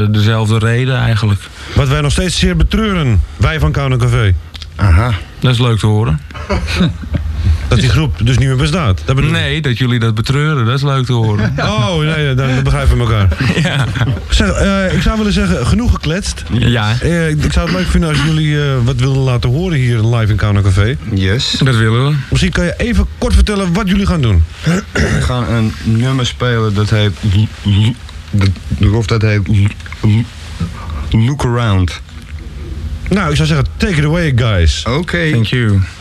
Dezelfde reden eigenlijk. Wat wij nog steeds zeer betreuren, wij van Count Café. Aha. Dat is leuk te horen. Dat die groep dus niet meer bestaat. Dat Nee, dat jullie dat betreuren, dat is leuk te horen. Oh, nee, dan begrijpen we elkaar. Ja. Zeg, ik zou willen zeggen, genoeg gekletst. Ja, Ik zou het leuk vinden als jullie wat wilden laten horen hier live in Count Café. Yes. dat willen we. Misschien kan je even kort vertellen wat jullie gaan doen. We gaan een nummer spelen dat heet... dat heet... Look Around. Nou, ik zou zeggen, take it away, guys. Oké. Thank you.